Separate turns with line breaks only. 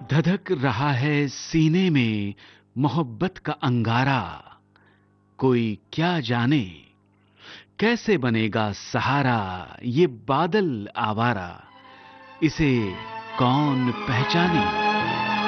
धधक रहा है सीने में मोहब्बत का अंगारा। कोई क्या जाने कैसे बनेगा सहारा ये बादल आवारा। इसे कौन पहचाने।